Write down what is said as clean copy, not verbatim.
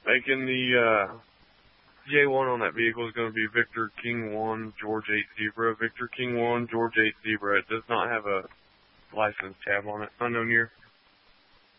Making the J1 on that vehicle is going to be Victor King 1, George 8 Zebra. Victor King 1, George 8 Zebra. It does not have a license tab on it. Unknown year.